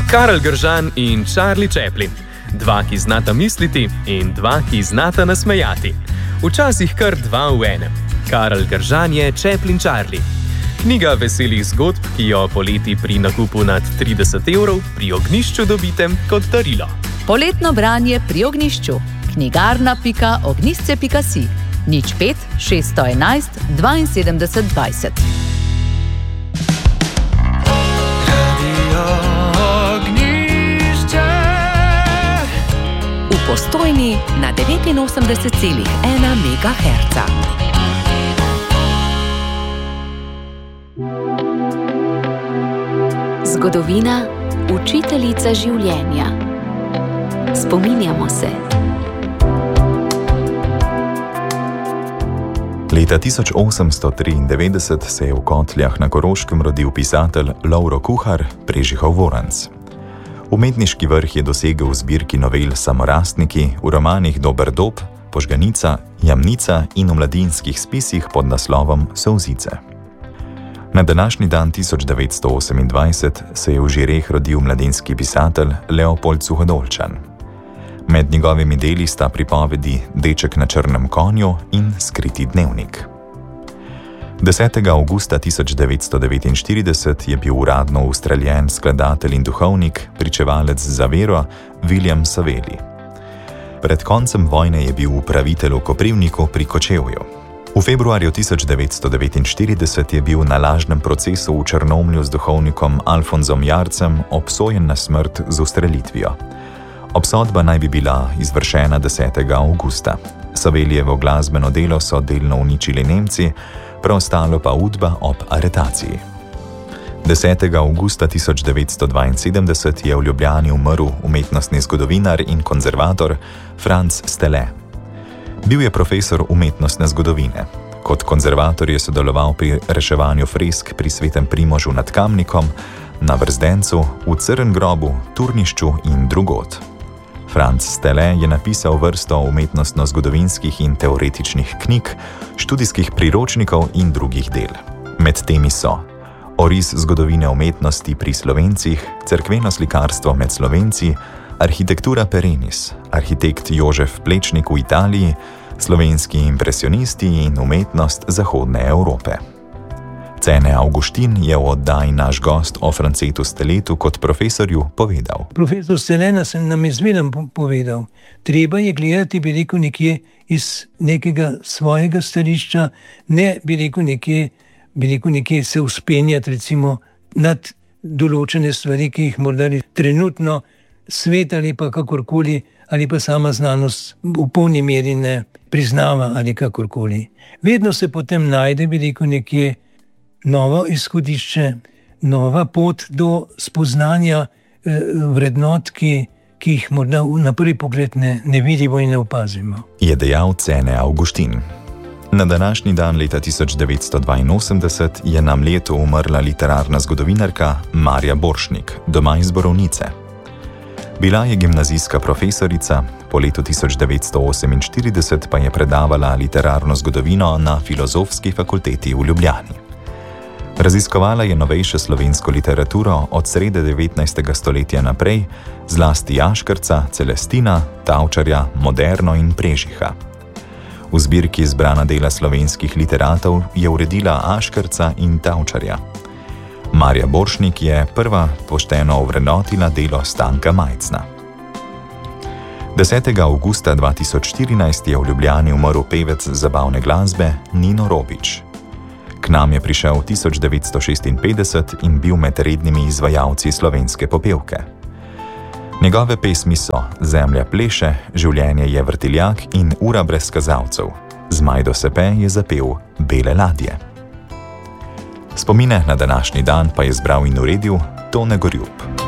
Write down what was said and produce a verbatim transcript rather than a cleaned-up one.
Karel Gržan in Charlie Chaplin. Dva, ki znata misliti in dva, ki znata nasmejati. Včasih kar dva v enem. Karel Gržan je Chaplin Charlie. Knjiga veselih zgodb, ki jo poleti pri nakupu nad trideset evrov pri Ognjišču dobite kot darilo. Poletno branje pri Ognjišču. knjigarna pika ognjišče pika si. Nič pet šeststo enajst dvainsedemdeset dvajset. V Postojni na devetinosemdeset celih ena megaherca. Zgodovina, učiteljica življenja. Spominjamo se. Leta tisoč osemsto triindevetdeset se je v Kotljah na Koroškem rodil pisatelj Lovro Kuhar, Prežihov Voranc. Umetniški vrh je dosegel v zbirki novel Samorastniki, v romanih Dober dob, Požganica, Jamnica in v mladinskih spisih pod naslovom Solzice. Na današnji dan tisoč devetsto osemindvajset se je v Žireh rodil mladinski pisatelj Leopold Suhodolčan. Med njegovimi deli sta pripovedi Deček na črnem konju in Skriti dnevnik. desetega avgusta tisoč devetsto devetinštirideset je bil uradno ustreljen skladatelj in duhovnik, pričevalec za vero William Savelli. Pred koncem vojne je bil upravitelj v Koprivniku pri Kočevju. V februarju tisoč devetsto devetinštirideset je bil na lažnem procesu v Črnomlju z duhovnikom Alfonzom Jarcem obsojen na smrt z ustrelitvijo. Obsodba naj bi bila izvršena desetega avgusta. Savellijevo glasbeno delo so delno uničili Nemci, preostalo pa udba ob aretaciji. desetega avgusta tisoč devetsto dvainsedemdeset je v Ljubljani umrl umetnostni zgodovinar in konzervator Franz Stele. Bil je profesor umetnostne zgodovine. Kot konzervator je sodeloval pri reševanju fresk pri Svetem Primožu nad Kamnikom, na Brzdencu, v Crngrobu, Turnišču in drugod. Franz Stele je napisal vrsto umetnostno-zgodovinskih in teoretičnih knjig, študijskih priročnikov in drugih del. Med temi so Oris zgodovine umetnosti pri Slovencih, cerkveno slikarstvo med Slovenci, Arhitektura perennis, arhitekt Jožef Plečnik v Italiji, slovenski impresionisti in umetnost zahodne Evrope. Cene Avguštin je v oddaji naš gost o Francetu Steletu kot profesorju povedal. Profesor Stelena se nam je zmeraj povedal, treba je gledati, bi rekel, nekje iz nekega svojega stališča, ne bi rekel nekje, bi rekel nekje se uspenjati recimo nad določene stvari, ki jih morda trenutno svet ali pa kakorkoli, ali pa sama znanost v polni meri ne priznava ali kakorkoli. Vedno se potem najde, bi rekel, nekje novo izhodišče, nova pot do spoznanja eh, vrednot, ki, ki jih morda na prvi pogled ne, ne vidimo in ne opazimo. Je dejal Cene Avguštin. Na današnji dan leta tisoč devetsto dvainosemdeset je na Mljetu umrla literarna zgodovinarka Marja Borštnik, doma iz Borovnice. Bila je gimnazijska profesorica, po letu tisoč devetsto oseminštirideset pa je predavala literarno zgodovino na Filozofski fakulteti v Ljubljani. Raziskovala je novejšo slovensko literaturo od srede devetnajstega stoletja naprej, zlasti Aškerca, Celestina, Tavčarja, Moderno in Prežiha. V zbirki zbrana dela slovenskih literatov je uredila Aškerca in Tavčarja. Marja Borštnik je prva pošteno ovrednotila delo Stanka Majcna. desetega avgusta dva tisoč štirinajst je v Ljubljani umrl pevec zabavne glasbe Nino Robič. K nam je prišel tisoč devetsto šestinpetdeset in bil med rednimi izvajalci slovenske popevke. Njegove pesmi so Zemlja pleše, Življenje je vrtiljak in Ura brez kazalcev. Zmajdo Sepe je zapel Bele ladje. Spomine na današnji dan pa je zbral in uredil Tone Gorjup.